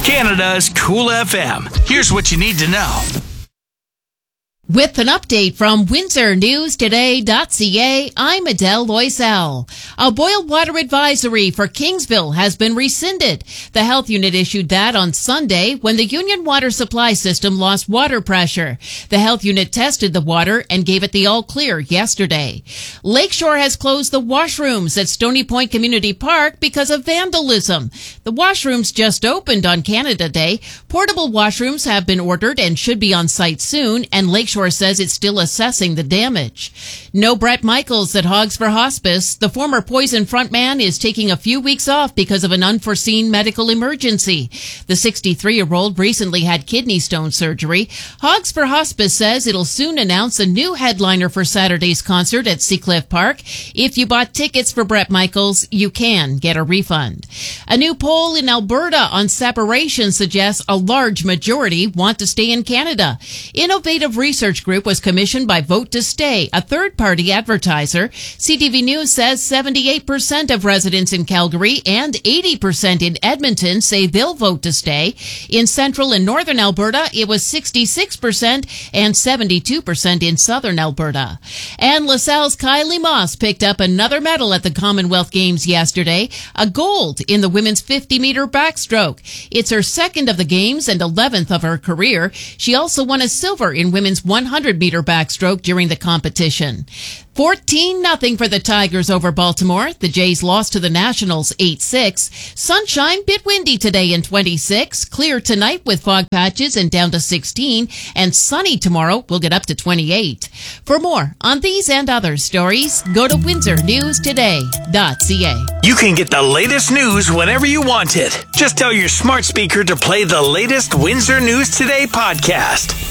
Canada's Cool FM. Here's what you need to know. With an update from WindsorNewsToday.ca, I'm Adele Loisel. A boil water advisory for Kingsville has been rescinded. The health unit issued that on Sunday when the Union water supply system lost water pressure. The health unit tested the water and gave it the all clear yesterday. Lakeshore has closed the washrooms at Stony Point Community Park because of vandalism. The washrooms just opened on Canada Day. Portable washrooms have been ordered and should be on site soon, and Lakeshore says it's still assessing the damage. No Bret Michaels at Hogs for Hospice. The former Poison frontman is taking a few weeks off because of an unforeseen medical emergency. The 63-year-old recently had kidney stone surgery. Hogs for Hospice says it'll soon announce a new headliner for Saturday's concert at Seacliff Park. If you bought tickets for Bret Michaels, you can get a refund. A new poll in Alberta on separation suggests a large majority want to stay in Canada. Innovative research group was commissioned by Vote to Stay, a third-party advertiser. CTV News says 78% of residents in Calgary and 80% in Edmonton say they'll vote to stay. In central and northern Alberta, it was 66% and 72% in southern Alberta. And LaSalle's Kylie Moss picked up another medal at the Commonwealth Games yesterday, a gold in the women's 50-meter backstroke. It's her second of the Games and 11th of her career. She also won a silver in women's 100-meter backstroke during the competition. 14-0 for the Tigers over Baltimore. The Jays lost to the Nationals 8-6. Sunshine, bit windy today in 26. Clear tonight with fog patches and down to 16. And sunny tomorrow. We'll get up to 28. For more on these and other stories, go to WindsorNewsToday.ca. You can get the latest news whenever you want it. Just tell your smart speaker to play the latest Windsor News Today podcast.